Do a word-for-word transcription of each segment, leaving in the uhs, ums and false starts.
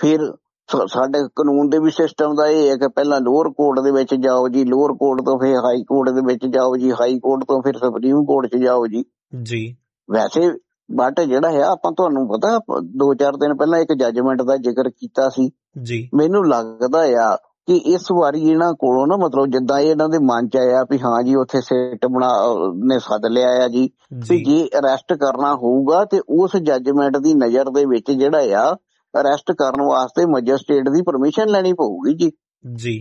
ਫਿਰ ਸਾਡੇ ਕਾਨੂੰਨ ਦੇ ਵੀ ਸਿਸਟਮ ਦਾ ਇਹ ਹੈ ਕਿ ਪਹਿਲਾਂ ਲੋਅਰ ਕੋਰਟ ਦੇ ਵਿੱਚ ਜਾਓ ਜੀ, ਲੋਅਰ ਕੋਰਟ ਤੋਂ ਫਿਰ ਹਾਈ ਕੋਰਟ ਦੇ ਵਿੱਚ ਜਾਓ ਜੀ, ਹਾਈ ਕੋਰਟ ਤੋਂ ਫਿਰ ਸੁਪਰੀਮ ਕੋਰਟ 'ਚ ਜਾਓ ਜੀ ਜੀ ਵੈਸੇ। ਬਟ ਜਿਹੜਾ ਹੈ ਆਪਾਂ ਤੁਹਾਨੂੰ ਪਤਾ ਦੋ ਚਾਰ ਦਿਨ ਪਹਿਲਾਂ ਇੱਕ ਜੱਜਮੈਂਟ ਦਾ ਜ਼ਿਕਰ ਕੀਤਾ ਸੀ ਜੀ, ਮੈਨੂੰ ਲੱਗਦਾ ਆ ਕਿ ਇਸ ਵਾਰੀ ਇਹਨਾਂ ਕੋਲੋਂ ਨਾ ਮਤਲਬ ਜਿੱਦਾਂ ਇਹਨਾਂ ਦੇ ਮਨ 'ਚ ਆਇਆ ਵੀ ਹਾਂ ਜੀ ਉੱਥੇ ਸਿੱਟ ਬਣਾ ਨੇ ਸੱਦ ਲਿਆ ਆ ਜੀ ਵੀ ਜੇ ਅਰੈਸਟ ਕਰਨਾ ਹੋਊਗਾ ਤੇ ਉਸ ਜੱਜਮੈਂਟ ਦੀ ਨਜ਼ਰ ਦੇ ਵਿੱਚ ਜਿਹੜਾ ਆ ਅਰੈਸਟ ਕਰਨ ਵਾਸਤੇ ਮੈਜਿਸਟ੍ਰੇਟ ਦੀ ਪਰਮਿਸ਼ਨ ਲੈਣੀ ਪਊਗੀ ਜੀ ਜੀ।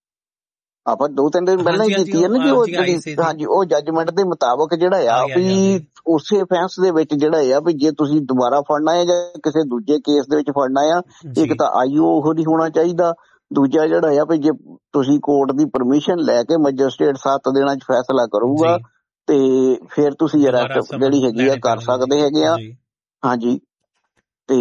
ਆਪਾਂ ਦੋ ਤਿੰਨ ਦਿਨ ਪਹਿਲਾਂ ਹੀ ਕੀਤੀ ਹੈ ਨਾ ਜੀ ਉਹ ਜਿਹੜੀ ਹਾਂਜੀ ਉਹ ਜੱਜਮੈਂਟ ਦੇ ਮੁਤਾਬਕ ਜਿਹੜਾ ਆ ਵੀ ਉਸੇ ਅਫੈਂਸ ਦੇ ਵਿੱਚ ਜਿਹੜਾ ਆ ਵੀ ਜੇ ਤੁਸੀਂ ਦੁਬਾਰਾ ਫੜਨਾ ਹੈ ਜਾਂ ਕਿਸੇ ਦੂਜੇ ਕੇਸ ਦੇ ਵਿੱਚ ਫੜਨਾ ਆ, ਇੱਕ ਤਾਂ ਆਈਓ ਉਹ ਨਹੀਂ ਹੋਣਾ ਚਾਹੀਦਾ, ਦੂਜਾ ਜਿਹੜਾ ਆ ਵੀ ਜੇ ਤੁਸੀਂ ਕੋਰਟ ਦੀ ਪਰਮਿਸ਼ਨ ਲੈ ਕੇ ਮੈਜਿਸਟ੍ਰੇਟ ਸੱਤ ਦਿਨਾਂ 'ਚ ਫੈਸਲਾ ਕਰੂਗਾ ਤੇ ਫਿਰ ਤੁਸੀਂ ਅਰੈਸਟ ਜਿਹੜੀ ਹੈਗੀ ਆ ਕਰ ਸਕਦੇ ਹੈਗੇ ਆ। ਹਾਂਜੀ ਤੇ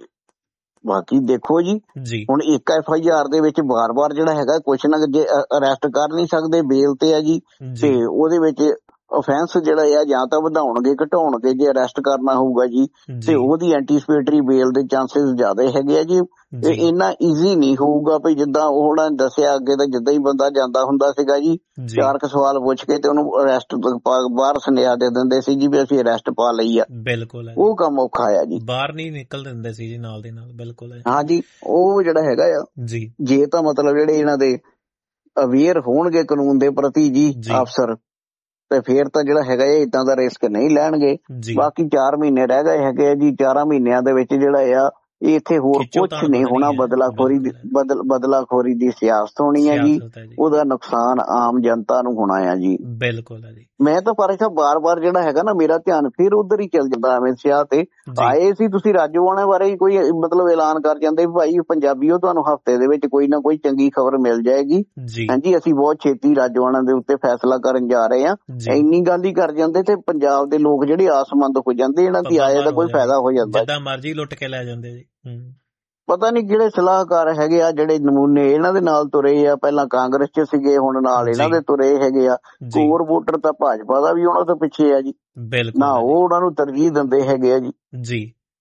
ਬਾਕੀ ਦੇਖੋ ਜੀ ਹੁਣ ਇੱਕ ਐਫ ਆਈ ਆਰ ਦੇ ਵਿੱਚ ਵਾਰ-ਵਾਰ ਜਿਹੜਾ ਹੈਗਾ ਕੁਛ ਨਾ ਜੇ ਅਰੈਸਟ ਕਰ ਨਹੀਂ ਸਕਦੇ ਬੇਲ ਤੇ ਆ ਜੀ ਤੇ ਉਹਦੇ ਵਿੱਚ ਅਫੈਂਸ ਜਿਹੜਾ ਆ ਜਾਂ ਤਾਂ ਵਧਾਉਣਗੇ ਘਟਾਉਣਗੇ ਜੇ ਅਰੈਸਟ ਕਰਨਾ ਹੋਊਗਾ ਜੀ ਤੇ ਉਹਦੀ ਐਂਟੀਸਪੇਟਰੀ ਬੇਲ ਦੇ ਚਾਂਸਸ ਜ਼ਿਆਦਾ ਹੈਗੇ ਆ ਜੀ। ਇੰਨਾ ਈਜ਼ੀ ਨਹੀਂ ਹੋਊਗਾ ਵੀ ਜਿੱਦਾਂ ਉਹਨਾਂ ਨੇ ਦੱਸਿਆ ਅੱਗੇ ਤਾਂ ਜਿੱਦਾਂ ਹੀ ਬੰਦਾ ਜਾਂਦਾ ਹੁੰਦਾ ਸੀਗਾ ਜੀ ਚਾਰ ਕੁ ਸਵਾਲ ਪੁੱਛ ਕੇ ਤੇ ਉਹਨੂੰ ਅਰੈਸਟ ਬਾਹਰ ਸੁਨੇਹਾ ਦੇ ਦਿੰਦੇ ਸੀ ਜੀ ਵੀ ਅਸੀਂ ਅਰੈਸਟ ਪਾ ਲਈ ਆ। ਬਿਲਕੁਲ ਉਹ ਕੰਮ ਔਖਾ ਆ ਜੀ, ਬਾਹਰ ਨਹੀਂ ਨਿਕਲ ਦਿੰਦੇ ਸੀ ਜੀ ਨਾਲ ਦੇ ਨਾਲ। ਬਿਲਕੁਲ ਹਾਂਜੀ ਉਹ ਜਿਹੜਾ ਹੈਗਾ ਆ ਜੀ ਜੇ ਤਾਂ ਮਤਲਬ ਜਿਹੜੇ ਇਹਨਾਂ ਦੇ ਅਵੇਅਰ ਹੋਣਗੇ ਕਾਨੂੰਨ ਦੇ ਪ੍ਰਤੀ ਜੀ ਅਫਸਰ ਤੇ ਫੇਰ ਤਾਂ ਜਿਹੜਾ ਹੈਗਾ ਇਹ ਏਦਾਂ ਦਾ ਰਿਸਕ ਨਹੀਂ ਲੈਣਗੇ। ਬਾਕੀ ਚਾਰ ਮਹੀਨੇ ਰਹਿ ਗਏ ਹੈਗੇ ਆ ਜੀ, ਚਾਰਾਂ ਮਹੀਨਿਆਂ ਦੇ ਵਿੱਚ ਜਿਹੜਾ ਆ ਇੱਥੇ ਹੋਰ ਕੁਛ ਨਹੀਂ ਹੋਣਾ, ਬਦਲਾਖੋਰੀ ਦੀ ਬਦਲ ਬਦਲਾਖੋਰੀ ਦੀ ਸਿਆਸਤ ਹੋਣੀ ਹੈ ਜੀ, ਉਹਦਾ ਨੁਕਸਾਨ ਆਮ ਜਨਤਾ ਨੂੰ ਹੋਣਾ ਆ ਜੀ। ਬਿਲਕੁਲ ਹੈ ਜੀ। ਮੈਂ ਤਾਂ ਪਰ ਸਾਹਿਬ ਬਾਰ-ਬਾਰ ਜਿਹੜਾ ਹੈਗਾ ਨਾ ਮੇਰਾ ਧਿਆਨ ਫਿਰ ਉਧਰ ਹੀ ਚੱਲ ਜਾਂਦਾ ਅਮਿਤ ਸ਼ਾਹ ਤੇ ਆਏ ਸੀ ਤੁਸੀਂ ਰਾਜੋਆਣਾ ਬਾਰੇ ਕੋਈ ਮਤਲਬ ਐਲਾਨ ਕਰ ਜਾਂਦੇ ਭਾਈ ਪੰਜਾਬੀਓ ਤੁਹਾਨੂੰ ਹਫ਼ਤੇ ਦੇ ਵਿੱਚ ਕੋਈ ਨਾ ਕੋਈ ਚੰਗੀ ਖਬਰ ਮਿਲ ਜਾਏਗੀ। ਹਾਂਜੀ ਅਸੀਂ ਬਹੁਤ ਛੇਤੀ ਰਾਜੋਆਣਾ ਦੇ ਉੱਤੇ ਫੈਸਲਾ ਕਰਨ ਜਾ ਰਹੇ ਹਾਂ, ਇੰਨੀ ਗੱਲ ਹੀ ਕਰ ਜਾਂਦੇ ਤੇ ਪੰਜਾਬ ਦੇ ਲੋਕ ਜਿਹੜੇ ਆਸਮੰਦ ਹੋ ਜਾਂਦੇ, ਇਹਨਾਂ ਦੀ ਆਏ ਦਾ ਕੋਈ ਫਾਇਦਾ ਹੋ ਜਾਂਦਾ, ਜਿੱਦਾਂ ਮਰਜ਼ੀ ਲੁੱਟ ਕੇ ਲੈ ਜਾਂਦੇ ਜੀ। ਪਤਾ ਨੀ ਕਿਹੜੇ ਸਲਾਹਕਾਰ ਹੈਗੇ ਆ ਜਿਹੜੇ ਨਮੂਨੇ ਇਹਨਾਂ ਦੇ ਨਾਲ ਤੁਰੇ ਆ, ਪਹਿਲਾਂ ਕਾਂਗਰਸ 'ਚ ਸੀਗੇ ਹੁਣ ਨਾਲ ਇਹਨਾਂ ਦੇ ਤੁਰੇ ਹੈਗੇ ਆ। ਕੋਰ ਵੋਟਰ ਤਾਂ ਭਾਜਪਾ ਦਾ ਵੀ ਉਹਨਾਂ ਤੋਂ ਪਿੱਛੇ ਆ ਜੀ, ਨਾ ਉਹ ਉਹਨਾਂ ਨੂੰ ਤਰਜੀਹ ਦਿੰਦੇ ਹੈਗੇ ਆ ਜੀ। ਜੀ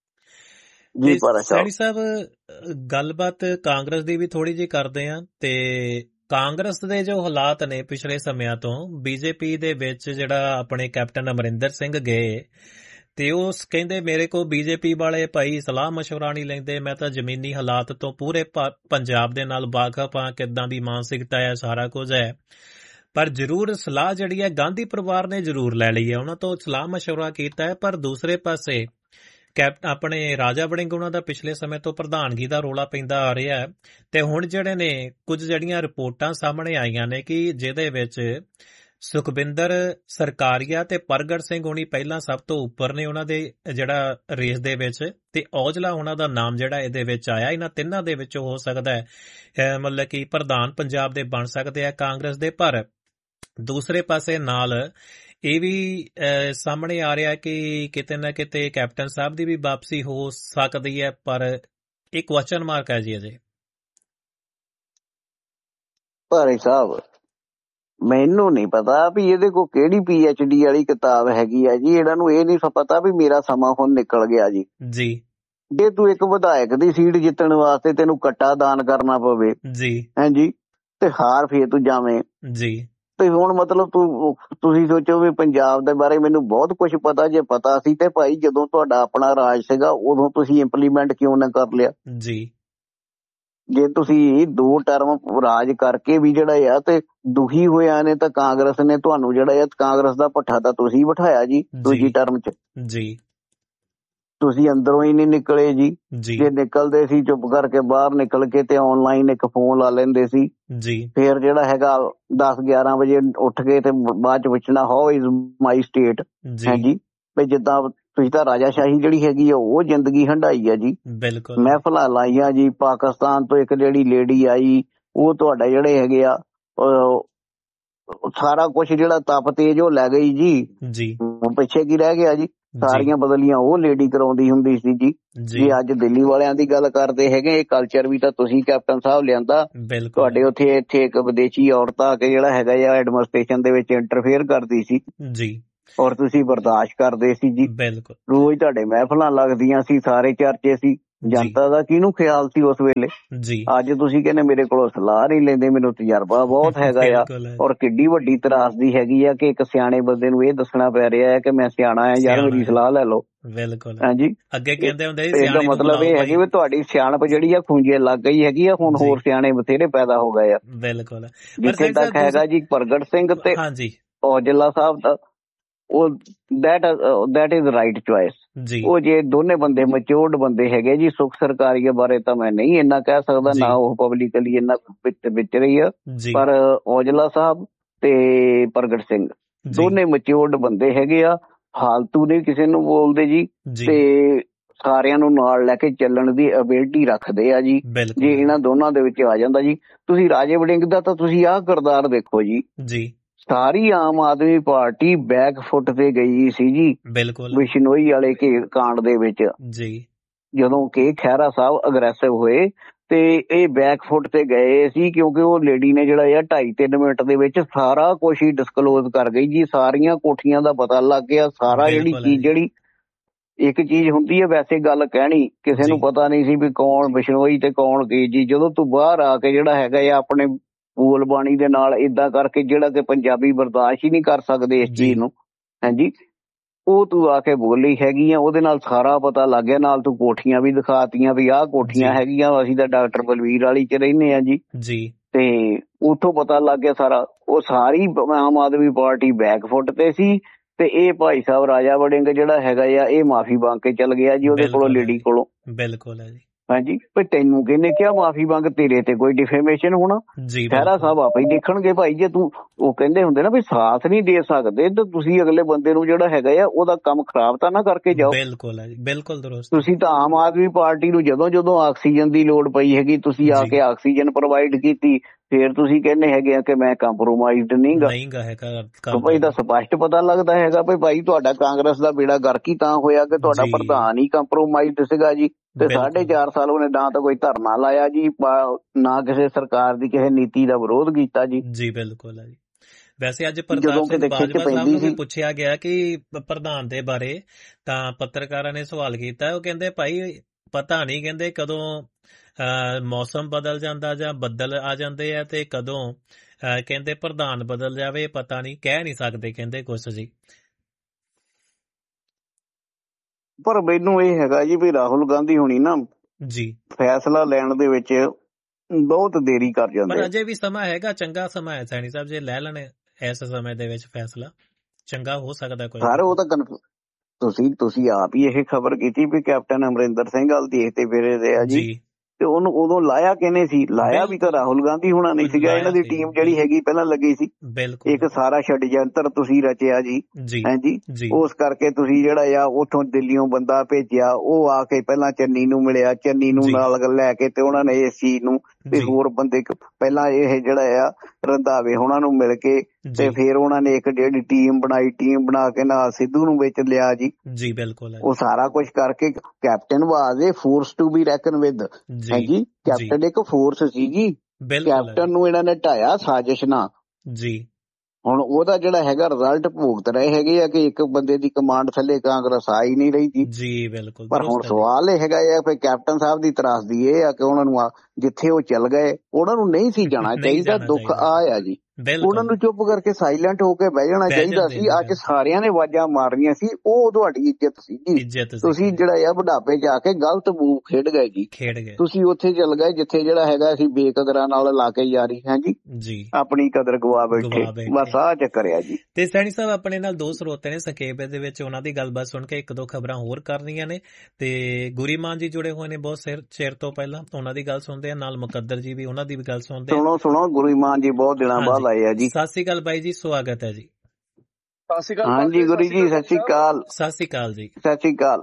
ਜੀ ਪਰ ਸਾਹਿਬ ਗੱਲਬਾਤ ਕਾਂਗਰਸ ਦੀ ਵੀ ਥੋੜੀ ਜਿਹੀ ਕਰਦੇ ਆ ਤੇ ਕਾਂਗਰਸ ਦੇ ਜੋ ਹਾਲਾਤ ਨੇ ਪਿਛਲੇ ਸਮਿਆਂ ਤੋਂ ਬੀਜੇਪੀ ਦੇ ਵਿੱਚ ਜਿਹੜਾ ਆਪਣੇ ਕੈਪਟਨ ਅਮਰਿੰਦਰ ਸਿੰਘ ਗਏ ਤੇ ਉਹ ਕਹਿੰਦੇ ਮੇਰੇ ਕੋਲ ਬੀਜੇਪੀ ਵਾਲੇ ਭਾਈ ਸਲਾਹ ਮਸ਼ਵਰਾ ਨਹੀਂ ਲੈਂਦੇ, ਮੈਂ ਤਾਂ ਜ਼ਮੀਨੀ ਹਾਲਾਤ ਤੋਂ ਪੂਰੇ ਪੰਜਾਬ ਦੇ ਨਾਲ ਵਾਕਫ ਹਾਂ, ਕਿੱਦਾਂ ਦੀ ਮਾਨਸਿਕਤਾ ਹੈ, ਸਾਰਾ ਕੁਝ ਹੈ। ਪਰ ਜ਼ਰੂਰ ਸਲਾਹ ਜਿਹੜੀ ਹੈ ਗਾਂਧੀ ਪਰਿਵਾਰ ਨੇ ਜ਼ਰੂਰ ਲੈ ਲਈ ਹੈ, ਉਹਨਾਂ ਤੋਂ ਸਲਾਹ ਮਸ਼ਵਰਾ ਕੀਤਾ ਹੈ। ਪਰ ਦੂਸਰੇ ਪਾਸੇ ਕੈਪ ਆਪਣੇ ਰਾਜਾ ਵੜਿੰਗ ਉਹਨਾਂ ਦਾ ਪਿਛਲੇ ਸਮੇਂ ਤੋਂ ਪ੍ਰਧਾਨਗੀ ਦਾ ਰੌਲਾ ਪੈਂਦਾ ਆ ਰਿਹਾ ਹੈ ਤੇ ਹੁਣ ਜਿਹੜੇ ਨੇ ਕੁਝ ਜਿਹੜੀਆਂ ਰਿਪੋਰਟਾਂ ਸਾਹਮਣੇ ਆਈਆਂ ਨੇ ਕਿ ਜਿਹਦੇ ਵਿੱਚ ਸੁਖਬਿੰਦਰ ਸਰਕਾਰੀਆ ਤੇ ਪ੍ਰਗਟ ਸਿੰਘ ਹੋਣੀ ਪਹਿਲਾਂ ਸਭ ਤੋਂ ਉੱਪਰ ਨੇ ਉਹਨਾਂ ਦੇ ਜਿਹੜਾ ਰੇਸ ਦੇ ਵਿੱਚ, ਤੇ ਔਜਲਾ ਉਹਨਾਂ ਦਾ ਨਾਮ ਜਿਹੜਾ ਇਹਦੇ ਵਿੱਚ ਆਇਆ। ਇਹਨਾਂ ਤਿੰਨਾਂ ਦੇ ਵਿੱਚੋਂ ਹੋ ਸਕਦਾ ਹੈ ਮਤਲਬ ਕਿ ਪ੍ਰਧਾਨ ਪੰਜਾਬ ਦੇ ਬਣ ਸਕਦੇ ਆ ਕਾਂਗਰਸ ਦੇ। ਪਰ ਦੂਸਰੇ ਪਾਸੇ ਨਾਲ ਇਹ ਵੀ ਸਾਹਮਣੇ ਆ ਰਿਹਾ ਕਿ ਕਿਤੇ ਨਾ ਕਿਤੇ ਕੈਪਟਨ ਸਾਹਿਬ ਦੀ ਵੀ ਵਾਪਸੀ ਹੋ ਸਕਦੀ ਹੈ, ਪਰ ਇਹ ਕੁਐਸਚਨ ਮਾਰਕ ਹੈ ਜੀ ਅਜੇ। ਭਾਈ ਸਾਹਿਬ ਮੈਨੂੰ ਨਹੀਂ ਪਤਾ ਵੀ ਇਹਦੇ ਕੋਲ ਕਿਹੜੀ ਪੀ ਐਚ ਡੀ ਵਾਲੀ ਕਿਤਾਬ ਹੈਗੀ ਆ ਜੀ, ਇਹਨਾਂ ਨੂੰ ਇਹ ਨਹੀਂ ਪਤਾ ਵੀ ਮੇਰਾ ਸਮਾਂ ਹੁਣ ਨਿਕਲ ਗਿਆ ਜੀ। ਜੀ ਜੇ ਤੂੰ ਇੱਕ ਵਿਧਾਇਕ ਦੀ ਸੀਟ ਜਿੱਤਣ ਵਾਸਤੇ ਤੈਨੂੰ ਕੱਟਾ ਦਾਨ ਕਰਨਾ ਪਵੇ ਜੀ ਹਾਂਜੀ ਤੇ ਹਾਰ ਫੇਰ ਤੂੰ ਜਾਵੇਂ ਜੀ ਤੇ ਹੁਣ ਮਤਲਬ ਤੂੰ ਤੁਸੀਂ ਸੋਚੋ ਵੀ ਪੰਜਾਬ ਦੇ ਬਾਰੇ ਮੈਨੂੰ ਬਹੁਤ ਕੁਛ ਪਤਾ, ਜੇ ਪਤਾ ਸੀ ਤੇ ਭਾਈ ਜਦੋਂ ਤੁਹਾਡਾ ਆਪਣਾ ਰਾਜ ਸੀਗਾ ਉਦੋਂ ਤੁਸੀਂ ਇੰਪਲੀਮੈਂਟ ਕਿਉਂ ਨਾ ਕਰ ਲਿਆ ਜੀ। ਜੇ ਤੁਸੀਂ ਦੋ ਟਰਮ ਰਾਜ ਕਰਕੇ ਵੀ ਜਿਹੜਾ ਆ ਤੇ ਦੁਖੀ ਹੋਇਆ ਨੇ ਤਾਂ ਕਾਂਗਰਸ ਨੇ ਤੁਹਾਨੂੰ ਜਿਹੜਾ ਆ ਕਾਂਗਰਸ ਦਾ ਭੱਠਾ ਤਾਂ ਤੁਸੀਂ ਬਿਠਾਇਆ ਜੀ ਦੂਜੀ ਟਰਮ 'ਚ ਜੀ। ਤੁਸੀਂ ਅੰਦਰੋਂ ਹੀ ਨਹੀਂ ਨਿਕਲੇ ਜੀ, ਜੇ ਨਿਕਲਦੇ ਸੀ ਚੁੱਪ ਕਰਕੇ ਬਾਹਰ ਨਿਕਲ ਕੇ ਤੇ ਆਨਲਾਈਨ ਇੱਕ ਫੋਨ ਲਾ ਲੈਂਦੇ ਸੀ ਜੀ। ਫੇਰ ਜਿਹੜਾ ਹੈਗਾ ਦਸ ਗਿਆਰਾਂ ਵਜੇ ਉੱਠ ਕੇ ਤੇ ਬਾਅਦ 'ਚ ਪੁੱਛਣਾ ਹਾਊ ਇਜ਼ ਮਾਈ ਸਟੇਟ ਹਾਂਜੀ ਵੀ ਜਿੱਦਾਂ ਤੁਸੀਂ ਤਾਂ ਰਾਜਾਸ਼ਾਹੀ ਜਿਹੜੀ ਹੈਗੀ ਆ ਉਹ ਜ਼ਿੰਦਗੀ ਹੰਢਾਈ ਆ ਜੀ। ਬਿਲਕੁਲ ਮਹਿਫਲਾਂ ਲਾਈਆਂ ਜੀ। ਪਾਕਿਸਤਾਨ ਤੋਂ ਇੱਕ ਜਿਹੜੀ ਲੇਡੀ ਆਈ ਉਹ ਤੁਹਾਡੇ ਜਿਹੜੇ ਹੈਗੇ ਆ ਸਾਰਾ ਕੁਛ ਜਿਹੜਾ ਤਪ ਤੇਜ ਉਹ ਲੈ ਗਈ ਜੀ ਜੀ। ਪਿੱਛੇ ਕੀ ਰਹਿ ਗਿਆ ਜੀ, ਸਾਰੀਆਂ ਬਦਲੀਆਂ ਉਹ ਲੇਡੀ ਕਰਾਉਂਦੀ ਹੁੰਦੀ ਸੀ ਜੀ। ਜੇ ਅੱਜ ਦਿੱਲੀ ਵਾਲਿਆਂ ਦੀ ਗੱਲ ਕਰਦੇ ਹੈਗੇ ਇਹ ਕਲਚਰ ਵੀ ਤਾਂ ਤੁਸੀਂ ਕੈਪਟਨ ਸਾਹਿਬ ਲਿਆਂਦਾ। ਤੁਹਾਡੇ ਉੱਥੇ ਇੱਥੇ ਇੱਕ ਵਿਦੇਸ਼ੀ ਔਰਤ ਆ ਕੇ ਜਿਹੜਾ ਹੈਗਾ ਆ ਐਡਮਿਨਿਸਟ੍ਰੇਸ਼ਨ ਦੇ ਵਿੱਚ ਇੰਟਰਫੇਅਰ ਕਰਦੀ ਸੀ ਜੀ ਔਰ ਤੁਸੀਂ ਬਰਦਾਸ਼ਤ ਕਰਦੇ ਸੀ ਜੀ। ਬਿਲਕੁਲ ਰੋਜ਼ ਤੁਹਾਡੇ ਮਹਿਫਲਾਂ ਲੱਗਦੀਆਂ ਸੀ, ਸਾਰੇ ਚਰਚੇ ਸੀ। ਜਨਤਾ ਦਾ ਕਿਹਨੂੰ ਖਿਆਲ ਸੀ ਉਸ ਵੇਲੇ। ਅੱਜ ਤੁਸੀਂ ਕਹਿੰਦੇ ਮੇਰੇ ਕੋਲੋਂ ਸਲਾਹ ਨਹੀਂ ਲੈਂਦੇ, ਮੈਨੂੰ ਤਜਰਬਾ ਬਹੁਤ ਹੈਗਾ ਆ। ਔਰ ਕਿੱਡੀ ਵੱਡੀ ਤਰਾਸਦੀ ਹੈਗੀ ਆ ਕਿ ਇੱਕ ਸਿਆਣੇ ਬੰਦੇ ਨੂੰ ਇਹ ਦੱਸਣਾ ਪੈ ਰਿਹਾ ਹੈ ਕਿ ਮੈਂ ਸਿਆਣਾ ਆ ਯਾਰ, ਮੇਰੀ ਸਲਾਹ ਲੈ ਲਓ। ਬਿਲਕੁਲ ਹਾਂਜੀ, ਅੱਗੇ ਕਹਿੰਦੇ ਹੁੰਦੇ ਇਹਦਾ ਮਤਲਬ ਇਹ ਹੈਗੀ ਵੀ ਤੁਹਾਡੀ ਸਿਆਣਪ ਜਿਹੜੀ ਆ ਖੂੰਜੇ ਲੱਗ ਗਈ ਹੈਗੀ ਆ। ਹੁਣ ਹੋਰ ਸਿਆਣੇ ਬਥੇਰੇ ਪੈਦਾ ਹੋ ਗਏ ਆ। ਬਿਲਕੁਲ ਜਿੱਥੇ ਤੱਕ ਹੈਗਾ ਜੀ ਪ੍ਰਗਟ ਸਿੰਘ ਤੇ ਔਜਲਾ ਸਾਹਿਬ ਦਾ, ਉਹ that that is right choice. ਉਹ ਜੇ ਦੋਨੇ ਬੰਦੇ ਮੈਚੋਰਡ ਬੰਦੇ ਹੈਗੇ ਜੀ। ਸੁਖ ਸਰਕਾਰੀਆ ਬਾਰੇ ਤਾਂ ਮੈਂ ਨਹੀਂ ਇੰਨਾ ਕਹਿ ਸਕਦਾ, ਨਾ ਉਹ ਪਬਲਿਕਲੀ ਇੰਨਾ ਵਿਚ ਰਹੀ ਆ, ਪਰ ਔਜਲਾ ਸਾਹਿਬ ਤੇ ਪ੍ਰਗਟ ਸਿੰਘ ਦੋਨੇ ਮੈਚੋਰਡ ਬੰਦੇ ਹੈਗੇ ਆ। ਫਾਲਤੂ ਨਹੀਂ ਕਿਸੇ ਨੂੰ ਬੋਲਦੇ ਜੀ, ਤੇ ਸਾਰਿਆਂ ਨੂੰ ਨਾਲ ਲੈ ਕੇ ਚੱਲਣ ਦੀ ਅਬਿਲਿਟੀ ਰੱਖਦੇ ਆ ਜੀ। ਜੇ ਇਹਨਾਂ ਦੋਨਾਂ ਦੇ ਵਿੱਚ ਆ ਜਾਂਦਾ ਜੀ। ਤੁਸੀਂ ਰਾਜੇ ਵੜਿੰਗ ਦਾ ਤਾਂ ਤੁਸੀਂ ਆਹ ਕਿਰਦਾਰ ਦੇਖੋ ਜੀ, ਸਾਰੀ ਆਮ ਆਦਮੀ ਪਾਰਟੀ ਬੈਕ ਫੁੱਟ ਤੇ ਗਈ ਸੀ ਜੀ ਬਿਸ਼ਨੋਈ ਵਾਲੇ ਕਾਂਡ ਦੇ ਵਿੱਚ। ਜਦੋਂ ਕਿ ਖਹਿਰਾ ਸਾਹਿਬ ਅਗਰੈਸਿਵ ਹੋਏ ਤੇ ਇਹ ਬੈਕ ਫੁੱਟ ਤੇ ਗਏ ਸੀ, ਕਿਉਂਕਿ ਉਹ ਲੇਡੀ ਨੇ ਜਿਹੜਾ ਆ ਢਾਈ ਤਿੰਨ ਮਿੰਟ ਦੇ ਵਿੱਚ ਸਾਰਾ ਕੁਛ ਹੀ ਡਿਸਕਲੋਜ਼ ਕਰ ਗਈ ਜੀ। ਸਾਰੀਆਂ ਕੋਠੀਆਂ ਦਾ ਪਤਾ ਲੱਗ ਗਿਆ, ਸਾਰਾ ਜਿਹੜੀ ਚੀਜ਼, ਜਿਹੜੀ ਇੱਕ ਚੀਜ਼ ਹੁੰਦੀ ਹੈ ਵੈਸੇ ਗੱਲ ਕਹਿਣੀ, ਕਿਸੇ ਨੂੰ ਪਤਾ ਨਹੀਂ ਸੀ ਵੀ ਕੌਣ ਬਿਸ਼ਨੋਈ ਤੇ ਕੌਣ ਕੀ ਜੀ। ਜਦੋਂ ਤੂੰ ਬਾਹਰ ਆ ਕੇ ਜਿਹੜਾ ਹੈਗਾ ਆ ਆਪਣੇ ਬੋਲ ਬਾਣੀ ਦੇ ਨਾਲ ਏਦਾਂ ਕਰਕੇ, ਜਿਹੜਾ ਕਿ ਪੰਜਾਬੀ ਬਰਦਾਸ਼ਤ ਹੀ ਨਹੀਂ ਕਰ ਸਕਦੇ ਇਸ ਚੀਜ਼ ਨੂੰ, ਹਾਂਜੀ, ਉਹ ਤੂੰ ਆ ਕੇ ਬੋਲੀ ਹੈਗੀ ਆ, ਉਹਦੇ ਨਾਲ ਸਾਰਾ ਪਤਾ ਲੱਗ ਗਿਆ। ਨਾਲ ਤੂੰ ਕੋਠੀਆਂ ਵੀ ਦਿਖਾਤੀਆਂ ਵੀ ਆਹ ਕੋਠੀਆਂ ਹੈਗੀਆਂ, ਅਸੀਂ ਤਾਂ ਡਾਕਟਰ ਬਲਵੀਰ ਵਾਲੀ ਚ ਰਹਿੰਦੇ ਆ ਜੀ, ਤੇ ਉੱਥੋਂ ਪਤਾ ਲੱਗ ਗਿਆ ਸਾਰਾ। ਉਹ ਸਾਰੀ ਆਮ ਆਦਮੀ ਪਾਰਟੀ ਬੈਕ ਫੁੱਟ ਤੇ ਸੀ, ਤੇ ਇਹ ਭਾਈ ਸਾਹਿਬ ਰਾਜਾ ਵੜਿੰਗ ਜਿਹੜਾ ਹੈਗਾ ਆ ਇਹ ਮਾਫੀ ਮੰਗ ਕੇ ਚੱਲ ਗਿਆ ਜੀ ਉਹਦੇ ਕੋਲੋਂ, ਲੇਡੀ ਕੋਲੋਂ। ਬਿਲਕੁਲ ਹੈ ਜੀ। ਹਾਂਜੀ, ਪਰ ਤੈਨੂੰ ਕਿਹਨੇ ਕਿਹਾ ਮਾਫੀ ਮੰਗ, ਤੇਰੇ ਤੇ ਕੋਈ ਡਿਫੇਮੇਸ਼ਨ ਹੋਣਾ? ਖਹਿਰਾ ਸਾਹਿਬ ਆਪੇ ਹੀ ਦੇਖਣਗੇ ਭਾਈ। ਜੇ ਤੂੰ, ਉਹ ਕਹਿੰਦੇ ਹੁੰਦੇ ਨਾ ਵੀ ਸਾਥ ਨਹੀਂ ਦੇ ਸਕਦੇ, ਤੇ ਤੁਸੀਂ ਅਗਲੇ ਬੰਦੇ ਨੂੰ ਜਿਹੜਾ ਹੈਗਾ ਆ ਉਹਦਾ ਕੰਮ ਖਰਾਬ ਤਾਂ ਨਾ ਕਰਕੇ ਜਾਓ। ਬਿਲਕੁਲ ਹੈ ਜੀ, ਬਿਲਕੁਲ ਦਰੁਸਤ। ਤੁਸੀਂ ਤਾਂ ਆਮ ਆਦਮੀ ਪਾਰਟੀ ਨੂੰ ਜਦੋਂ ਜਦੋਂ ਆਕਸੀਜਨ ਦੀ ਲੋੜ ਪਈ ਹੈਗੀ, ਤੁਸੀਂ ਆ ਕੇ ਆਕਸੀਜਨ ਪ੍ਰੋਵਾਈਡ ਕੀਤੀ। ਫੇਰ ਤੁਸੀਂ ਕਹਿੰਦੇ ਹੈਗੇ ਆ ਕਿ ਮੈਂ ਕੰਪਰੋਮਾਈਜ਼ਡ ਨਹੀਂ ਗਾ। ਭਾਈ ਦਾ ਸਪਸ਼ਟ ਪਤਾ ਲੱਗਦਾ ਹੈਗਾ ਵੀ ਭਾਈ ਤੁਹਾਡਾ ਕਾਂਗਰਸ ਦਾ ਬੇੜਾ ਗਰਕ ਹੀ ਤਾਂ ਹੋਇਆ ਕਿ ਤੁਹਾਡਾ ਪ੍ਰਧਾਨ ਹੀ ਕੰਪਰੋਮਾਈਜ਼ਡ ਸੀਗਾ ਜੀ। ਤੇ ਸਾਢੇ ਚਾਰ ਸਾਲ ਉਹਨੇ ਨਾ ਤਾਂ ਕੋਈ ਧਰਨਾ ਲਾਇਆ ਜੀ, ਨਾ ਕਿਸੇ ਸਰਕਾਰ ਦੀ ਕਿਸੇ ਨੀਤੀ ਦਾ ਵਿਰੋਧ ਕੀਤਾ ਜੀ। ਜੀ ਬਿਲਕੁਲ ਹੈ ਜੀ। ਵੈਸੇ ਅੱਜ ਪ੍ਰਤਾਪ ਸਿੰਘ ਬਾਜਵਾ ਸਾਹਿਬ ਨੂੰ ਵੀ ਪੁੱਛਿਆ ਗਿਆ ਕਿ ਪ੍ਰਧਾਨ ਦੇ ਬਾਰੇ, ਤਾਂ ਪੱਤਰਕਾਰਾਂ ਨੇ ਸਵਾਲ ਕੀਤਾ। ਉਹ ਕਹਿੰਦੇ ਭਾਈ ਪਤਾ ਨਹੀਂ, ਕਹਿੰਦੇ ਕਦੋਂ ਮੌਸਮ ਬਦਲ ਜਾਂਦਾ ਜਾਂ ਬੱਦਲ ਆ ਜਾਂਦੇ ਆ, ਤੇ ਕਦੋਂ ਕਹਿੰਦੇ ਪ੍ਰਧਾਨ ਬਦਲ ਜਾਵੇ ਪਤਾ ਨਹੀਂ, ਕਹਿ ਨਹੀਂ ਸਕਦੇ ਕਹਿੰਦੇ ਕੁਛ ਜੀ। ਪਰ ਮੈਨੂੰ ਇਹ ਹੈਗਾ ਜੀ ਵੀ ਰਾਹੁਲ ਗਾਂਧੀ ਹੁਣੀ ਨਾ ਜੀ ਫੈਸਲਾ ਲੈਣ ਦੇ ਵਿੱਚ ਬਹੁਤ ਦੇਰੀ ਕਰ ਜਾਂਦੇ। ਪਰ ਅਜੇ ਵੀ ਸਮਾਂ ਹੈਗਾ, ਚੰਗਾ ਸਮਾਂ ਹੈ ਸੈਣੀ ਸਾਹਿਬ, ਜੇ ਲੈ ਲੈਣ ਇਸ ਸਮੇਂ ਦੇ ਵਿੱਚ ਫੈਸਲਾ ਚੰਗਾ ਹੋ ਸਕਦਾ ਕੋਈ। ਸਰ ਉਹ ਤਾਂ ਤੁਸੀਂ ਤੁਸੀਂ ਆਪ ਹੀ ਇਹ ਖਬਰ ਕੀਤੀ ਵੀ ਕੈਪਟਨ ਅਮਰਿੰਦਰ ਸਿੰਘ ਵੱਲ ਦੇਖਦੇ ਫਿਰੇ ਰਹੇ ਆ ਜੀ, ਤੇ ਉਹਨੂੰ ਉਦੋਂ ਲਾਇਆ ਕਿਹਨੇ ਸੀ? ਲਾਇਆ ਵੀ ਤਾਂ ਰਾਹੁਲ ਗਾਂਧੀ ਹੋਣਾ ਨਹੀਂ ਸੀਗਾ। ਇਹਨਾਂ ਦੀ ਟੀਮ ਜਿਹੜੀ ਹੈਗੀ ਪਹਿਲਾਂ ਲੱਗੀ ਸੀ, ਇੱਕ ਸਾਰਾ ਛੱਡਯੰਤਰ ਤੁਸੀਂ ਰਚਿਆ ਜੀ, ਹਾਂਜੀ। ਉਸ ਕਰਕੇ ਤੁਸੀਂ ਜਿਹੜਾ ਆ ਉੱਥੋਂ ਦਿੱਲੀੋਂ ਬੰਦਾ ਭੇਜਿਆ, ਉਹ ਆ ਕੇ ਪਹਿਲਾਂ ਚੰਨੀ ਨੂੰ ਮਿਲਿਆ, ਚੰਨੀ ਨੂੰ ਨਾਲ ਲੈ ਕੇ ਤੇ ਉਹਨਾਂ ਨੇ ਇਸ ਚੀਜ਼ ਨੂੰ ਤੇ ਹੋਰ ਬੰਦੇ ਪਹਿਲਾਂ ਇਹ ਜਿਹੜਾ ਆ ਰੰਧਾਵੇ ਉਹਨਾਂ ਨੂੰ ਮਿਲ ਕੇ, ਤੇ ਫਿਰ ਉਹਨਾਂ ਨੇ ਇੱਕ ਜਿਹੜੀ ਟੀਮ ਬਣਾਈ, ਟੀਮ ਬਣਾ ਕੇ ਨਾਲ ਸਿੱਧੂ ਨੂੰ ਵਿੱਚ ਲਿਆ ਜੀ। ਜੀ ਬਿਲਕੁਲ। ਉਹ ਸਾਰਾ ਕੁਛ ਕਰਕੇ captain was A force to be ਰੈਕਨ with, ਹਾਂਜੀ। ਕੈਪਟਨ ਇੱਕ ਫੋਰਸ ਸੀਗੀ, ਕੈਪਟਨ ਨੂੰ ਇਹਨਾਂ ਨੇ ਢਾਇਆ ਸਾਜ਼ਿਸ਼ ਨਾਲ ਜੀ। ਹੁਣ ਉਹਦਾ ਜਿਹੜਾ ਹੈਗਾ ਰਿਜ਼ਲਟ ਭੁਗਤ ਰਹੇ ਹੈਗੇ ਆ ਕਿ ਇੱਕ ਬੰਦੇ ਦੀ ਕਮਾਂਡ ਥੱਲੇ ਕਾਂਗਰਸ ਆ ਹੀ ਨਹੀਂ ਰਹੀ ਜੀ। ਜੀ ਬਿਲਕੁਲ। ਪਰ ਹੁਣ ਸਵਾਲ ਇਹ ਹੈਗਾ ਆ ਕਿ ਕੈਪਟਨ ਸਾਹਿਬ ਦੀ ਤਰਾਸਦੀ ਇਹ ਆ ਕਿ ਉਹਨਾਂ ਨੂੰ ਜਿੱਥੇ ਉਹ ਚੱਲ ਗਏ ਉਹਨਾਂ ਨੂੰ ਨਹੀਂ ਸੀ ਜਾਣਾ ਚਾਹੀਦਾ। ਦੁੱਖ ਆ ਆ ਜੀ, ਉਹਨਾਂ ਨੂੰ ਚੁੱਪ ਕਰਕੇ ਸਾਇਲੈਂਟ ਹੋ ਕੇ ਬਹਿ ਜਾਣਾ ਚਾਹੀਦਾ ਸੀ। ਅੱਜ ਸਾਰਿਆਂ ਨੇ ਆਵਾਜ਼ਾਂ ਮਾਰਨੀਆਂ ਸੀ, ਉਹ ਤੁਹਾਡੀ ਇੱਜ਼ਤ ਸੀ ਜੀ। ਤੁਸੀਂ ਜਿਹੜਾ ਆ ਬੁਢਾਪੇ ਚ ਆ ਕੇ ਗਲਤ ਮੂਵ ਖੇਡ ਗਏ ਜੀ, ਤੁਸੀਂ ਉੱਥੇ ਚੱਲ ਗਏ ਜਿੱਥੇ ਜਿਹੜਾ ਹੈਗਾ ਅਸੀਂ ਬੇਕਦਰਾਂ ਨਾਲ ਲਾ ਕੇ ਯਾਰੀ ਹੈ ਜੀ, ਆਪਣੀ ਕਦਰ ਗਵਾ ਬੈਠੇ, ਬਸ ਆਹ ਚੱਕਰ ਆ ਜੀ। ਤੇ ਸੈਣੀ ਸਾਹਿਬ ਆਪਣੇ ਨਾਲ ਦੋ ਸਰੋਤੇ ਨੇ ਸੰਖੇਪ ਦੇ ਵਿੱਚ, ਉਹਨਾਂ ਦੀ ਗੱਲਬਾਤ ਸੁਣ ਕੇ ਇੱਕ ਦੋ ਖਬਰਾਂ ਹੋਰ ਕਰਨੀਆਂ ਨੇ। ਤੇ ਗੁਰੀ ਮਾਨ ਜੀ ਜੁੜੇ ਹੋਏ ਨੇ ਬਹੁਤ ਚਿਰ ਤੋਂ ਪਹਿਲਾਂ, ਉਹਨਾਂ ਦੀ ਗੱਲ ਸੁਣਦੇ ਆ, ਨਾਲ ਮੁਕੱਦਰ ਜੀ ਵੀ, ਉਹਨਾਂ ਦੀ ਵੀ ਗੱਲ ਸੁਣਦੇ ਆ। ਸੁਣੋ ਸੁਣੋ ਗੁਰੀ ਮਾਨ ਜੀ ਬਹੁਤ ਦਿਨਾਂ ਬਾਅਦ ਆਏ ਆ ਜੀ। ਸਤਿ ਸ਼੍ਰੀ ਅਕਾਲ ਬਾਈ ਜੀ, ਸਵਾਗਤ ਹੈ ਜੀ। ਸਤਿ ਸ਼੍ਰੀ ਅਕਾਲ। ਹਾਂਜੀ ਗੁਰੀ ਜੀ ਸਤਿ ਸ਼੍ਰੀ ਅਕਾਲ। ਸਤਿ ਸ਼੍ਰੀ ਅਕਾਲ ਜੀ। ਸਤਿ ਸ਼੍ਰੀ ਅਕਾਲ।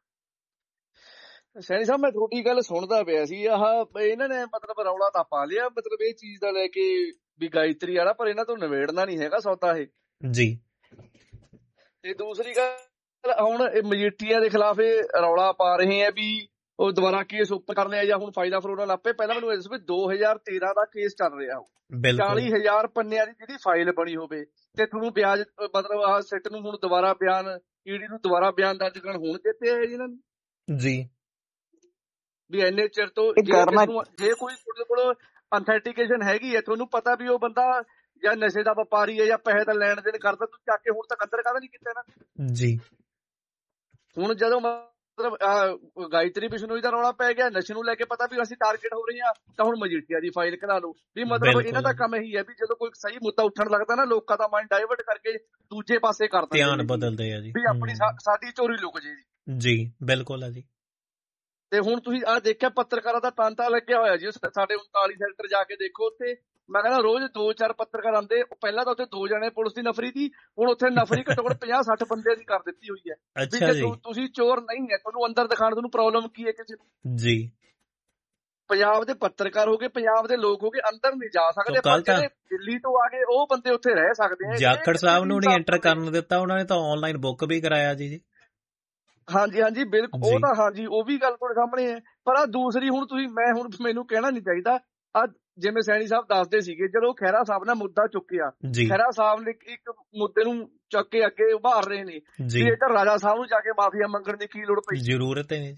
ਸੈਣੀ ਸਾਹਿਬ ਮੈਂ ਤੁਹਾਡੀ ਗੱਲ ਸੁਣਦਾ ਪਿਆ ਸੀ, ਆਹ ਇਹਨਾਂ ਨੇ ਮਤਲਬ ਰੌਲਾ ਤਾਂ ਪਾ ਲਿਆ ਮਤਲਬ ਇਹ ਚੀਜ਼ ਦਾ ਲੈ ਕੇ ਵੀ ਗਾਇਤਰੀ ਵਾਲਾ, ਪਰ ਇਹਨਾਂ ਤੋਂ ਨਿਬੇੜਨਾ ਨਹੀਂ ਹੈਗਾ ਸੌਦਾ ਇਹ ਜੀ। ਤੇ ਦੂਸਰੀ ਗੱਲ, ਹੁਣ ਮਜੀਠੀਆ ਦੇ ਖਿਲਾਫ ਇਹ ਰੌਲਾ ਪਾ ਰਹੇ ਆ ਵੀ ਉਹ ਦੁਬਾਰਾ ਕੇਸ ਓਪਨ ਕਰ ਲਿਆ ਜਾਂ ਹੁਣ ਫਾਇਦਾ ਫਰੋੜਾ ਲੱਪੇ। ਪਹਿਲਾਂ ਮੈਨੂੰ ਇਹ ਦੱਸੋ ਵੀ ਦੋ ਹਜ਼ਾਰ ਤੇਰਾਂ ਦਾ ਕੇਸ ਚੱਲ ਰਿਹਾ, ਚਾਲੀ ਹਜ਼ਾਰ ਪੰਨਿਆਂ ਦੀ ਜਿਹੜੀ ਫਾਈਲ ਬਣੀ ਹੋਵੇ, ਤੇ ਤੁਹਾਨੂੰ ਵਿਆਜ ਮਤਲਬ ਆਹ ਸਿੱਟ ਨੂੰ ਹੁਣ ਦੁਬਾਰਾ ਬਿਆਨ, ਈਡੀ ਨੂੰ ਦੁਬਾਰਾ ਬਿਆਨ ਦਰਜ ਕਰਨ ਹੁਣ ਦਿੱਤੇ ਆ ਇਹਨਾਂ ਨੇ ਜੀ। ਵੀ ਇੰਨੇ ਚਿਰ ਤੋਂ ਜੇ ਕੋਈ ਤੁਹਾਡੇ ਕੋਲ ਅਥੈਂਟੀਕੇਸ਼ਨ ਹੈਗੀ ਹੈ, ਤੁਹਾਨੂੰ ਪਤਾ ਵੀ ਉਹ ਬੰਦਾ ਜਾਂ ਨਸ਼ੇ ਦਾ ਵਪਾਰੀ ਹੈ ਜਾਂ ਪੈਸੇ ਦਾ ਲੈਣ ਦੇਣ ਕਰਦਾ, ਤੂੰ ਚੱਕ ਕੇ ਹੁਣ ਤੱਕ ਅੰਦਰ ਕਾਹਦਾ ਨਹੀਂ ਕੀਤਾ ਇਹਨਾਂ ਜੀ। ਹੁਣ ਜਦੋਂ ਮਤਲਬ ਗਾਇਤਰੀ ਬਿਸ਼ਨੋਈ ਦਾ ਰੌਲਾ ਪੈ ਗਿਆ, ਨਸ਼ੇ ਨੂੰ ਲੈ ਕੇ ਪਤਾ ਵੀ ਅਸੀਂ ਟਾਰਗੇਟ ਹੋ ਰਹੇ ਹਾਂ, ਤਾਂ ਹੁਣ ਮਜੀਠੀਆ ਦੀ ਫਾਈਲ ਕਰਾ ਲਓ। ਵੀ ਮਤਲਬ ਇਹਨਾਂ ਦਾ ਕੰਮ ਇਹੀ ਹੈ ਵੀ ਜਦੋਂ ਕੋਈ ਸਹੀ ਮੁੱਦਾ ਉੱਠਣ ਲੱਗਦਾ ਨਾ, ਲੋਕਾਂ ਦਾ ਮਾਈਂਡ ਡਾਇਵਰਟ ਕਰਕੇ ਦੂਜੇ ਪਾਸੇ ਕਰ ਦਿੰਦੇ, ਧਿਆਨ ਬਦਲਦੇ ਆ ਜੀ, ਵੀ ਆਪਣੀ ਸਾਡੀ ਚੋਰੀ ਲੁਕ ਜੇ ਜੀ। ਜੀ ਬਿਲਕੁਲ ਆ ਜੀ। ਤੇ ਹੁਣ ਤੁਸੀਂ ਆਹ ਦੇਖਿਆ ਪੱਤਰਕਾਰਾਂ ਦਾ ਤਾਂਤਾ ਲੱਗਿਆ ਹੋਇਆ ਜੀ, ਸਾਡੇ ਉਨਤਾਲੀ ਸੈਕਟਰ ਜਾ ਕੇ ਦੇਖੋ, ਉੱਥੇ ਮੈਂ ਕਹਿੰਦਾ ਰੋਜ਼ ਦੋ ਚਾਰ ਪੱਤਰਕਾਰ ਆਉਂਦੇ। ਪਹਿਲਾਂ ਤਾਂ ਉੱਥੇ ਦੋ ਜਣੇ ਪੁਲਿਸ ਦੀ ਨਫਰੀ ਦੀ, ਹੁਣ ਉੱਥੇ ਨਫਰੀ ਘੱਟੋ ਘੱਟ ਪੰਜਾਹ ਸੱਠ ਬੰਦੇ ਦੀ ਕਰ ਦਿੱਤੀ ਹੋਈ ਹੈ। ਅੱਛਾ ਜੀ। ਤੁਸੀਂ ਚੋਰ ਨਹੀਂ ਹੈ, ਤੁਹਾਨੂੰ ਅੰਦਰ ਦਿਖਾਣ ਤੁਹਾਨੂੰ ਪ੍ਰੋਬਲਮ ਕੀ ਹੈ ਕਿਸੇ ਨੂੰ ਜੀ। ਪੰਜਾਬ ਦੇ ਪੱਤਰਕਾਰ ਹੋ ਗਏ, ਪੰਜਾਬ ਦੇ ਲੋਕ ਹੋ ਗਏ, ਅੰਦਰ ਨਹੀਂ ਜਾ ਸਕਦੇ। ਜਿਹੜੇ ਦਿੱਲੀ ਤੋਂ ਆ ਗਏ ਉਹ ਬੰਦੇ ਉੱਥੇ ਰਹਿ ਸਕਦੇ ਆ। ਜਾਖੜ ਸਾਹਿਬ ਨੂੰ ਨਹੀਂ ਐਂਟਰ ਕਰਨ ਦਿੱਤਾ, ਉਹਨਾਂ ਨੇ ਤਾਂ ਆਨਲਾਈਨ ਬੁੱਕ ਵੀ ਕਰਾਇਆ ਜੀ। ਹਾਂਜੀ ਹਾਂਜੀ ਬਿਲਕੁਲ, ਉਹ ਤਾਂ ਹਾਂਜੀ ਉਹ ਵੀ ਗੱਲ ਤੁਹਾਡੇ ਸਾਹਮਣੇ ਹੈ। ਪਰ ਆ ਦੂਸਰੀ ਹੁਣ ਤੁਸੀਂ ਮੈਂ ਹੁਣ ਮੈਨੂੰ ਕਹਿਣਾ ਨਹੀਂ ਚਾਹੀਦਾ, ਆ ਜਿਵੇਂ ਸੈਣੀ ਸਾਹਿਬ ਦੱਸਦੇ ਸੀਗੇ, ਜਦੋਂ ਖਹਿਰਾ ਸਾਹਿਬ ਨੇ ਮੁੱਦਾ ਚੁੱਕਿਆ, ਖਹਿਰਾ ਸਾਹਿਬ ਨੇ ਇੱਕ ਮੁੱਦੇ ਨੂੰ ਚੱਕ ਕੇ ਅੱਗੇ ਉਭਾਰ ਰਹੇ ਨੇ ਵੀ ਇੱਧਰ ਰਾਜਾ ਸਾਹਿਬ ਨੂੰ ਜਾ ਕੇ ਮਾਫੀਆ ਮੰਗਣ ਦੀ ਕੀ ਲੋੜ ਪਈ, ਜ਼ਰੂਰਤ ਹੈ।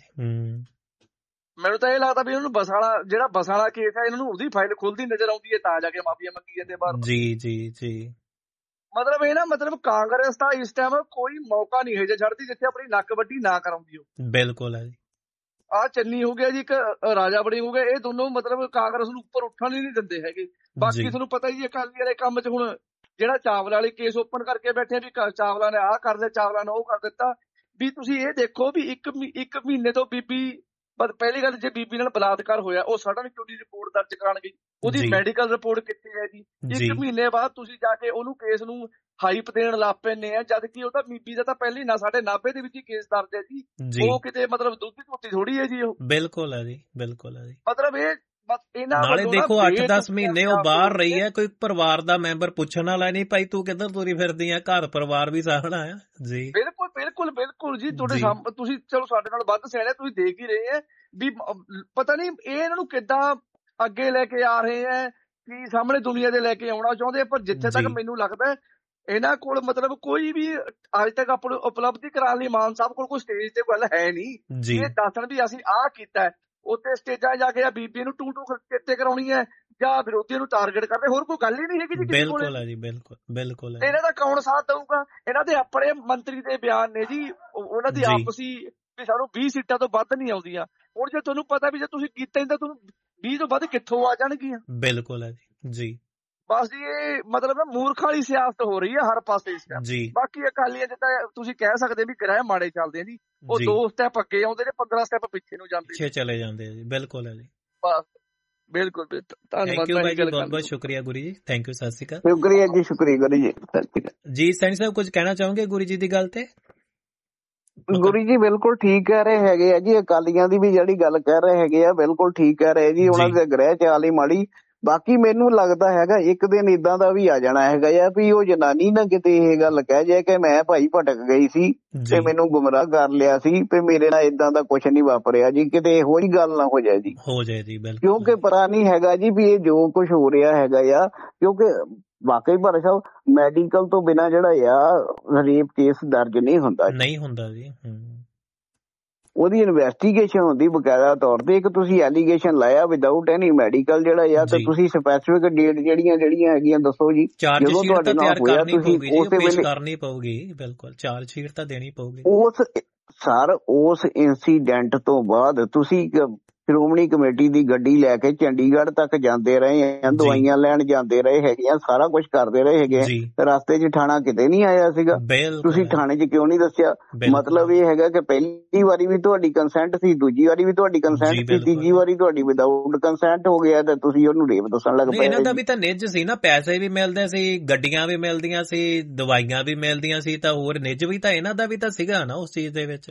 ਮੈਨੂੰ ਤਾਂ ਇਹ ਲੱਗਦਾ ਵੀ ਇਹਨਾਂ ਨੂੰ ਬਸ ਵਾਲਾ ਜਿਹੜਾ ਬਸ ਵਾਲਾ ਕੇਸ ਹੈ, ਇਹਨਾਂ ਨੂੰ ਉਹਦੀ ਫਾਈਲ ਖੁੱਲਦੀ ਨਜ਼ਰ ਆਉਂਦੀ ਹੈ, ਤਾਂ ਜਾ ਕੇ ਮਾਫੀਆ ਮੰਗੀ ਜਾਂਦੇ ਬਾਹਰ। ਜੀ ਜੀ ਜੀ। ਮਤਲਬ ਇਹ ਨਾ ਮਤਲਬ ਕਾਂਗਰਸ ਦਾ ਇਸ ਟਾਈਮ ਕੋਈ ਮੌਕਾ ਨਹੀਂ ਹੈ ਜੇ ਛੱਡਦੀ ਜਿੱਥੇ ਆਪਣੀ ਨੱਕ ਵੱਡੀ ਨਾ ਕਰਾਉਂਦੀ ਹੋ। ਬਿਲਕੁਲ ਹੈ ਜੀ। ਆ ਚੰਨੀ ਹੋ ਗਿਆ ਜੀ, ਇੱਕ ਰਾਜਾ ਬੜੀ ਹੋ ਗਿਆ, ਇਹ ਦੋਨੋਂ ਮਤਲਬ ਕਾਂਗਰਸ ਨੂੰ ਉੱਪਰ ਉੱਠਣ ਹੀ ਨਹੀਂ ਦਿੰਦੇ ਹੈਗੇ। ਬਾਕੀ ਤੁਹਾਨੂੰ ਪਤਾ ਜੀ ਅਕਾਲੀ ਵਾਲੇ ਕੰਮ 'ਚ ਹੁਣ ਜਿਹੜਾ ਚਾਵਲਾ ਵਾਲੇ ਕੇਸ ਓਪਨ ਕਰਕੇ ਬੈਠੇ ਵੀ ਚਾਵਲਾ ਨੇ ਆਹ ਕਰ ਲਿਆ, ਚਾਵਲਾ ਨੇ ਉਹ ਕਰ ਦਿੱਤਾ। ਵੀ ਤੁਸੀਂ ਇਹ ਦੇਖੋ ਵੀ ਇੱਕ ਇੱਕ ਮਹੀਨੇ ਤੋਂ ਬੀਬੀ, ਪਹਿਲੀ ਗੱਲ ਜੇ ਬੀਬੀ ਨਾਲ ਬਲਾਤਕਾਰ ਹੋਇਆ ਉਹ ਸਡਨ ਕਿਉਂ ਦੀ ਰਿਪੋਰਟ ਦਰਜ ਕਰਾਉਣ ਗਈ, ਉਹਦੀ ਮੈਡੀਕਲ ਰਿਪੋਰਟ ਕਿੱਥੇ ਹੈ ਜੀ? ਇੱਕ ਮਹੀਨੇ ਬਾਅਦ ਤੁਸੀਂ ਜਾ ਕੇ ਉਹਨੂੰ ਕੇਸ ਨੂੰ ਹਾਈਪ ਦੇਣ ਲੱਗ ਪੈਂਦੇ ਆ, ਜਦ ਕਿ ਉਹ ਤਾਂ ਬੀਬੀ ਦਾ ਤਾਂ ਪਹਿਲੀ ਨਾ ਸਾਡੇ ਨਾਭੇ ਦੇ ਵਿੱਚ ਹੀ ਕੇਸ ਦਰਜ ਹੈ ਜੀ। ਉਹ ਕਿਤੇ ਮਤਲਬ ਦੁੱਧ ਦੀ ਧੋਤੀ ਥੋੜੀ ਹੈ ਜੀ। ਉਹ ਬਿਲਕੁਲ ਹੈ ਜੀ, ਬਿਲਕੁਲ ਹੈ ਜੀ। ਮਤਲਬ ਇਹ ਨਾਲੇ ਦੇਖੋ ਅੱਠ ਦਸ ਮਹੀਨੇ ਉਹ ਬਾਹਰ ਰਹੀ ਹੈ, ਕੋਈ ਪਰਿਵਾਰ ਦਾ ਮੈਂਬਰ ਪੁੱਛਣ ਵਾਲਾ ਨਹੀਂ, ਭਾਈ ਤੂੰ ਕਿੱਧਰ ਤੁਰੀ ਫਿਰਦੀ ਆ, ਘਰ ਪਰਿਵਾਰ ਵੀ ਸਾਹਮਣਾ ਆ ਜੀ। ਬਿਲਕੁਲ ਬਿਲਕੁਲ ਬਿਲਕੁਲ ਜੀ। ਤੁਹਾਡੇ ਸਾਹਮਣੇ ਤੁਸੀਂ ਚਲੋ ਸਾਡੇ ਨਾਲ ਵੱਧ ਸਿਆਣੇ, ਤੁਸੀਂ ਦੇਖ ਹੀ ਰਹੇ ਆ ਵੀ ਪਤਾ ਨਹੀਂ ਇਹ ਇਹਨਾਂ ਨੂੰ ਕਿੱਦਾਂ ਅੱਗੇ ਲੈ ਕੇ ਆ ਰਹੇ ਹੈ, ਕੀ ਸਾਹਮਣੇ ਦੁਨੀਆ ਦੇ ਲੈ ਕੇ ਆਉਣਾ ਚਾਹੁੰਦੇ। ਪਰ ਜਿੱਥੇ ਤੱਕ ਮੈਨੂੰ ਲੱਗਦਾ ਇਹਨਾਂ ਕੋਲ ਮਤਲਬ ਕੋਈ ਵੀ ਅੱਜ ਤੱਕ ਆਪਣੀ ਉਪਲਬਧੀ ਕਰਾਉਣ ਲਈ ਮਾਨ ਸਾਹਿਬ ਕੋਲ ਕੋਈ ਸਟੇਜ ਤੇ ਗੱਲ ਹੈ ਨਹੀਂ। ਇਹ ਦੱਸਣ ਵੀ ਅਸੀਂ ਆਹ ਕੀਤਾ, ਉੱਥੇ ਸਟੇਜਾਂ ਜਾ ਕੇ ਬੀਬੀ ਨੂੰ ਟੂ ਟੂ ਚੇਤੇ ਕਰਾਉਣੀ ਹੈ ਜਾਂ ਵਿਰੋਧੀਆਂ ਨੂੰ ਟਾਰਗੇਟ ਕਰਦੇ, ਹੋਰ ਕੋਈ ਗੱਲ ਹੀ ਨਹੀਂ ਹੈਗੀ ਜੀ। ਬਿਲਕੁਲ ਹੈ ਜੀ, ਬਿਲਕੁਲ ਬਿਲਕੁਲ। ਇਹਨਾਂ ਦਾ ਕੌਣ ਸਾਥ ਦਊਗਾ? ਇਹਨਾਂ ਦੇ ਆਪਣੇ ਮੰਤਰੀ ਦੇ ਬਿਆਨ ਨੇ ਜੀ, ਉਹਨਾਂ ਦੀ ਆਪਸੀ ਵੀ ਸਾਨੂੰ ਵੀਹ ਸੀਟਾਂ ਤੋਂ ਵੱਧ ਨਹੀਂ ਆਉਂਦੀਆਂ। ਹੁਣ ਜੇ ਤੁਹਾਨੂੰ ਪਤਾ ਵੀ ਜੇ ਤੁਸੀਂ ਕੀਤਾ ਤਾਂ ਤੁਹਾਨੂੰ ਵੀਹ ਤੋਂ ਵੱਧ ਕਿੱਥੋਂ ਆ ਜਾਣਗੀਆਂ? ਬਿਲਕੁਲ ਹੈ ਜੀ ਜੀ। ਬਸ ਜੀ ਇਹ ਮਤਲਬ ਮੂਰਖ ਵਾਲੀ ਸਿਆਸਤ ਹੋ ਰਹੀ ਹੈ ਹਰ ਪਾਸੇ ਇਸ ਟਾਈਮ। ਬਾਕੀ ਅਕਾਲੀਆਂ ਦੇ ਤਾਂ ਤੁਸੀਂ ਕਹਿ ਸਕਦੇ ਵੀ ਗ੍ਰਹਿ ਮਾੜੇ ਚੱਲਦੇ ਆ ਜੀ, ਉਹ ਦੋ ਸਟੈਪ ਅੱਗੇ ਆਉਂਦੇ ਨੇ, ਪੰਦਰਾਂ ਸਟੈਪ ਪਿੱਛੇ ਨੂੰ ਜਾਂਦੇ ਪਿੱਛੇ ਚਲੇ ਜਾਂਦੇ ਆ ਜੀ। ਬਿਲਕੁਲ ਹੈ ਜੀ, ਬਸ ਬਿਲਕੁਲ। ਧੰਨਵਾਦ ਬਹੁਤ ਬਹੁਤ ਸ਼ੁਕਰੀਆ ਗੁਰੂ ਜੀ, ਥੈਂਕ ਯੂ, ਸਤਿ ਸ਼੍ਰੀ ਅਕਾਲ। ਸ਼ੁਕਰੀਆ ਜੀ, ਸ਼ੁਕਰੀਆ ਗੁਰੂ ਜੀ, ਸਤਿ ਸ਼੍ਰੀ ਅਕਾਲ ਜੀ। ਸੈਣੀ ਸਾਹਿਬ ਕੁਝ ਕਹਿਣਾ ਚਾਹੋਗੇ ਗੁਰੂ ਜੀ ਦੀ ਗੱਲ ਤੇ? ਗੁਰੂ ਜੀ ਬਿਲਕੁਲ ਠੀਕ ਕਹਿ ਰਹੇ ਹੈਗੇ ਆ ਜੀ, ਅਕਾਲੀਆਂ ਦੀ ਵੀ ਜਿਹੜੀ ਗੱਲ ਕਹਿ ਰਹੇ ਹੈਗੇ ਆ ਬਿਲਕੁਲ ਠੀਕ ਕਹਿ ਰਹੇ ਜੀ। ਉਹਨਾਂ ਦੇ ਗ੍ਰਹਿ ਚਾਲ ਹੀ ਮਾੜੀ। ਬਾਕੀ ਮੈਨੂੰ ਲੱਗਦਾ ਹੈਗਾ ਇੱਕ ਦਿਨ ਇਦਾਂ ਦਾ ਵੀ ਆ ਜਾਣਾ ਹੈਗਾ ਆ ਵੀ ਉਹ ਜਨਾਨੀ ਨਾ ਕਿਤੇ ਇਹ ਗੱਲ ਕਹਿ ਜਾਏ ਕਿ ਮੈਂ ਭਾਈ ਭਟਕ ਗਈ ਸੀ ਤੇ ਮੈਨੂੰ ਗੁੰਮਰਾਹ ਕਰ ਲਿਆ ਸੀ ਤੇ ਮੇਰੇ ਨਾਲ ਇਦਾਂ ਦਾ ਕੁਛ ਨਹੀਂ ਵਾਪਰਿਆ ਜੀ, ਕਿਤੇ ਇਹੋ ਜਿਹੀ ਗੱਲ ਨਾ ਹੋ ਜਾਏ ਜੀ, ਹੋ ਜਾਏ ਜੀ। ਬਿਲਕੁਲ, ਕਿਉਂਕਿ ਪਤਾ ਨਹੀਂ ਹੈਗਾ ਜੀ ਵੀ ਇਹ ਜੋ ਕੁਛ ਹੋ ਰਿਹਾ ਹੈਗਾ ਆ, ਕਿਉਂਕਿ ਵਾਕਈ ਭਾਰਤ ਸਾਹਿਬ ਮੈਡੀਕਲ ਤੋਂ ਬਿਨਾਂ ਜਿਹੜਾ ਆ ਰੇਪ ਕੇਸ ਦਰਜ ਨਹੀਂ ਹੁੰਦਾ ਨਹੀਂ ਹੁੰਦਾ ਜੀ। ਉਹਦੀ ਇਨਵੈਸਟੀਗੇਸ਼ਨ ਹੁੰਦੀ ਬਕਾਇਦਾ ਤੌਰ ਤੇ। ਇੱਕ ਤੁਸੀਂ ਐਲੀਗੇਸ਼ਨ ਲਾਇਆ ਵਿਦਆਊਟ ਐਨੀ ਮੈਡੀਕਲ ਜਿਹੜਾ ਆ, ਤੇ ਤੁਸੀਂ ਸਪੈਸੀਫਿਕ ਡੇਟ ਜਿਹੜੀਆਂ ਜਿਹੜੀਆਂ ਹੈਗੀਆਂ ਦੱਸੋ ਜੀ, ਜਦੋਂ ਤੁਹਾਡੇ ਨਾਲ ਹੋਇਆ ਤੁਸੀਂ ਉਸੇ ਵੇਲੇ ਕਰਨੀ ਪਊਗੀ। ਬਿਲਕੁਲ, ਚਾਰਜ ਸ਼ੀਟ ਤਾਂ ਦੇਣੀ ਪਊਗੀ। ਉਸ ਸਰ ਉਸ ਇਨਸੀਡੈਂਟ ਤੋਂ ਬਾਅਦ ਤੁਸੀਂ ਸ਼੍ਰੋਮਣੀ ਕਮੇਟੀ ਦੀ ਗੱਡੀ ਲੈ ਕੇ ਚੰਡੀਗੜ੍ਹ ਤੱਕ ਜਾਂਦੇ ਰਹੇ ਆ, ਦਵਾਈਆਂ ਲੈਣ ਜਾਂਦੇ ਰਹੇ ਹੈਗੇ ਆ, ਸਾਰਾ ਕੁਝ ਕਰਦੇ ਰਹੇ ਹੈਗੇ ਆ। ਰਸਤੇ 'ਚ ਥਾਣਾ ਕਿਤੇ ਨਹੀਂ ਆਇਆ ਸੀਗਾ, ਤੁਸੀਂ ਥਾਣੇ 'ਚ ਕਿਉਂ ਨਹੀਂ ਦੱਸਿਆ? ਮਤਲਬ ਇਹ ਹੈਗਾ ਕਿ ਪਹਿਲੀ ਵਾਰੀ ਵੀ ਤੁਹਾਡੀ ਕੰਸੈਂਟ ਸੀ, ਦੂਜੀ ਵਾਰੀ ਵੀ ਤੁਹਾਡੀ ਕੰਸੈਂਟ ਸੀ, ਤੀਜੀ ਵਾਰੀ ਤੁਹਾਡੀ ਵਿਦਆਊਟ ਕੰਸੈਂਟ ਹੋ ਗਿਆ ਤੇ ਤੁਸੀਂ ਉਹਨੂੰ ਰੇਪ ਦੱਸਣ ਲੱਗ ਪਏ। ਇਹਨਾਂ ਦਾ ਵੀ ਤਾਂ ਨਿੱਜ ਸੀ ਨਾ, ਪੈਸੇ ਵੀ ਮਿਲਦੇ ਸੀ, ਗੱਡੀਆਂ ਵੀ ਮਿਲਦੀਆਂ ਸੀ, ਦਵਾਈਆਂ ਵੀ ਮਿਲਦੀਆਂ ਸੀ, ਤਾਂ ਹੋਰ ਨਿੱਜ ਵੀ ਤਾਂ ਇਹਨਾਂ ਦਾ ਵੀ ਤਾਂ ਸੀਗਾ ਨਾ ਉਸ ਚੀਜ਼ ਦੇ ਵਿੱਚ।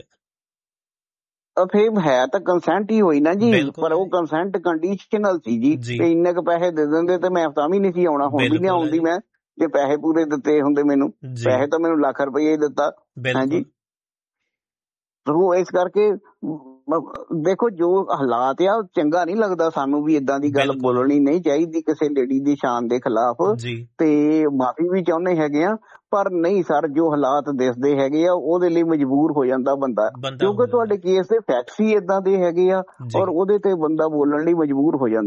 ਫੇਰ ਹੈ ਤਾਂ ਕੰਸੈਂਟ ਹੀ ਹੋਈ ਨਾ ਜੀ, ਪਰ ਉਹ ਕੰਸੈਂਟ ਕੰਡੀਸ਼ਨਲ ਸੀ ਜੀ, ਤੇ ਇੰਨੇ ਕੁ ਪੈਸੇ ਦੇ ਦਿੰਦੇ ਤੇ ਮੈਂ ਤਾਂ ਵੀ ਨਹੀਂ ਸੀ ਆਉਣਾ, ਹੁਣ ਵੀ ਨਹੀਂ ਆਉਂਦੀ ਮੈਂ, ਜੇ ਪੈਸੇ ਪੂਰੇ ਦਿੱਤੇ ਹੁੰਦੇ ਮੈਨੂੰ। ਪੈਸੇ ਤਾਂ ਮੈਨੂੰ ਲੱਖ ਰੁਪਏ ਹੀ ਦਿੱਤਾ। ਹਾਂਜੀ, ਉਹ ਇਸ ਕਰਕੇ ਦੇਖੋ ਜੋ ਹਾਲਾਤ ਆ ਚੰਗਾ ਨਹੀਂ ਲੱਗਦਾ ਸਾਨੂੰ ਵੀ, ਇਦਾਂ ਦੀ ਗੱਲ ਬੋਲਣੀ ਨਹੀਂ ਚਾਹੀਦੀ ਕਿਸੇ ਲੇਡੀ ਦੀ ਸ਼ਾਨ ਦੇ ਖਿਲਾਫ, ਤੇ ਮਾਫੀ ਵੀ ਚਾਹੁੰਦੇ ਹੈਗੇ ਆ। ਪਰ ਨਹੀਂ ਸਰ, ਜੋ ਹਾਲਾਤ ਦਿਸਦੇ ਹੈਗੇ ਆ ਉਹਦੇ ਲਈ ਮਜਬੂਰ ਹੋ ਜਾਂਦਾ ਬੰਦਾ, ਕਿਉਂਕਿ ਤੁਹਾਡੇ ਕੇਸ ਦੇ ਫੈਕਟਸ ਹੀ ਇਦਾਂ ਦੇ ਹੈਗੇ ਆ, ਔਰ ਉਹਦੇ ਤੇ ਬੰਦਾ ਬੋਲਣ ਲਈ ਮਜਬੂਰ ਹੋ ਜਾਂਦਾ।